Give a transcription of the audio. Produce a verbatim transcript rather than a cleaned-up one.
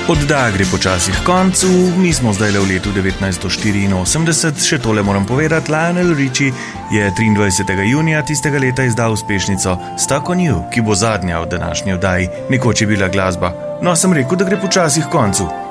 Oddaja gre počasi k koncu, mi smo zdaj le v letu devetnajststo štiriinosemdeset, še tole moram povedati, Lionel Richie je triindvajsetega junija tistega leta izdal uspešnico Stuck on You, ki bo zadnja v današnji oddaji, nekoč je bila glasba. No, sem rekel, da gre počasi k koncu.